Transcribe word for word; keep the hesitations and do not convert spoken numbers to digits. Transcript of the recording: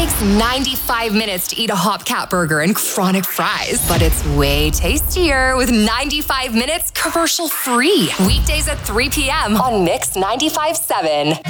takes ninety-five minutes to eat a Hopcat burger and chronic fries, but it's way tastier with ninety-five minutes commercial free. Weekdays at three p.m. on Mix ninety-five point seven.